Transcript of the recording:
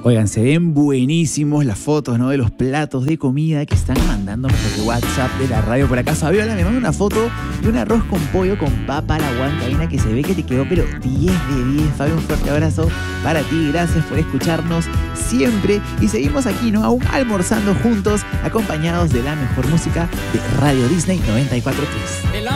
Oigan, se ven buenísimos las fotos, ¿no? De los platos de comida que están mandándonos por WhatsApp de la radio. Por acá Fabiola me manda una foto de un arroz con pollo con papa a la huancaína que se ve que te quedó pero 10 de 10. Fabio, un fuerte abrazo para ti. Gracias por escucharnos siempre. Y seguimos aquí, ¿no? Aún almorzando juntos, acompañados de la mejor música de Radio Disney 94.3.